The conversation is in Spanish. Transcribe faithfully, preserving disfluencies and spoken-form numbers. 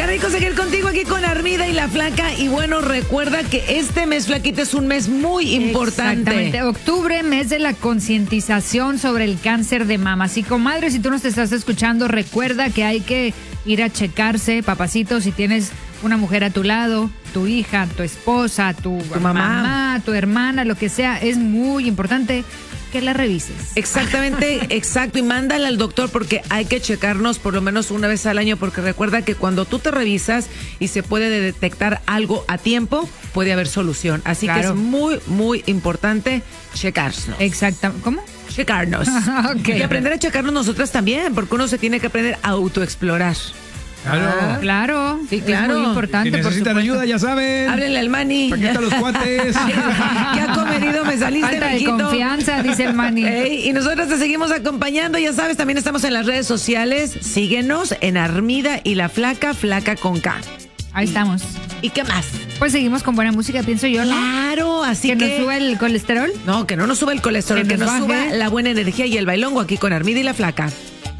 Qué rico seguir contigo aquí con Armida y la Flaca. Y bueno, recuerda que este mes, Flaquita, es un mes muy importante. Exactamente. Octubre, mes de la concientización sobre el cáncer de mama. Así, comadre, si tú nos estás escuchando, recuerda que hay que ir a checarse, papacito, si tienes una mujer a tu lado, tu hija, tu esposa, tu, tu mamá. mamá, tu hermana, lo que sea, es muy importante que la revises. Exactamente, exacto. Y mándala al doctor porque hay que checarnos por lo menos una vez al año, porque recuerda que cuando tú te revisas y se puede detectar algo a tiempo, puede haber solución. Así claro. que es muy, muy importante checarnos. Exacto. ¿Cómo? Checarnos. Okay. Y aprender a checarnos nosotras también, porque uno se tiene que aprender a autoexplorar. Claro. Ah, claro. Sí, claro. Es muy importante. Si necesitan ayuda, ya saben. Háblenle al Manny. Paquita los cuates. ¿Qué ha comedido? Me saliste, Falta mijito. de confianza, dice el Manny. Hey, y nosotros te seguimos acompañando, ya sabes, también estamos en las redes sociales. Síguenos en Armida y la Flaca, Flaca con K. Ahí estamos. ¿Y qué más? Pues seguimos con buena música, pienso yo, ¿no? Claro, así que... que... ¿Que nos suba el colesterol? No, que no nos suba el colesterol, que, que nos, nos suba la buena energía y el bailongo aquí con Armida y la Flaca.